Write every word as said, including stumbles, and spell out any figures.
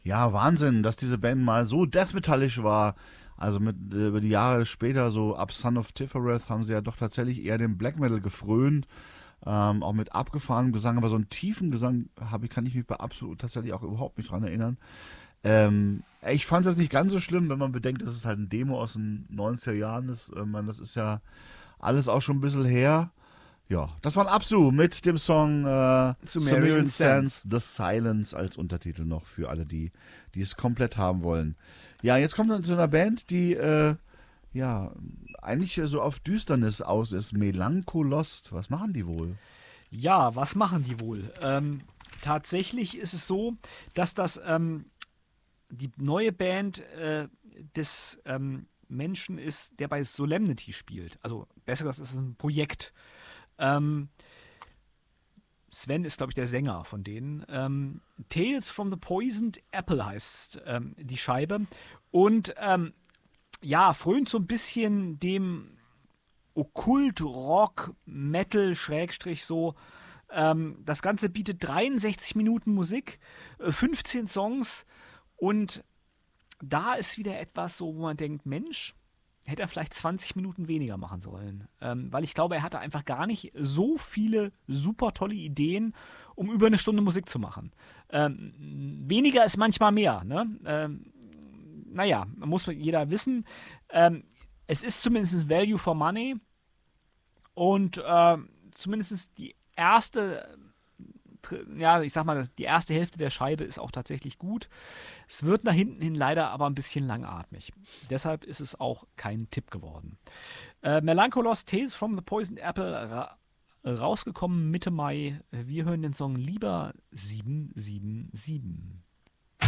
Ja, Wahnsinn, dass diese Band mal so deathmetallisch war. Also mit, äh, über die Jahre später, so ab Son of Tifereth, haben sie ja doch tatsächlich eher dem Black Metal gefrönt. Ähm, auch mit abgefahrenem Gesang, aber so einen tiefen Gesang habe ich, kann ich mich bei absolut tatsächlich auch überhaupt nicht dran erinnern. Ähm, ich fand es jetzt nicht ganz so schlimm, wenn man bedenkt, dass es halt ein Demo aus den neunziger Jahren ist. Ich meine, das ist ja alles auch schon ein bisschen her. Ja, das war ein Absu mit dem Song äh, Sumerian Sumerian Sands. Sands, The Silence als Untertitel noch für alle, die, die es komplett haben wollen. Ja, jetzt kommt dann zu einer Band, die äh, ja eigentlich so auf Düsternis aus ist. Melankolost. Was machen die wohl? Ja, was machen die wohl? Ähm, tatsächlich ist es so, dass das ähm, die neue Band äh, des ähm, Menschen ist, der bei Solemnity spielt. Also besser gesagt, es ist ein Projekt. Ähm, Sven ist, glaube ich, der Sänger von denen. Ähm, Tales from the Poisoned Apple heißt ähm, die Scheibe. Und ähm, ja, frönt so ein bisschen dem Okkult, Rock, Metal, Schrägstrich so. Ähm, das Ganze bietet dreiundsechzig Minuten Musik, äh, fünfzehn Songs und da ist wieder etwas so, wo man denkt, Mensch, hätte er vielleicht zwanzig Minuten weniger machen sollen. Ähm, weil ich glaube, er hatte einfach gar nicht so viele super tolle Ideen, um über eine Stunde Musik zu machen. Ähm, weniger ist manchmal mehr. Ne? Ähm, naja, muss jeder wissen. Ähm, es ist zumindest Value for Money und äh, zumindest die erste, ja, ich sag mal, die erste Hälfte der Scheibe ist auch tatsächlich gut. Es wird nach hinten hin leider aber ein bisschen langatmig. Deshalb ist es auch kein Tipp geworden. Äh, Melancholos Tales from the Poisoned Apple ra rausgekommen Mitte Mai. Wir hören den Song Lieber sieben sieben sieben.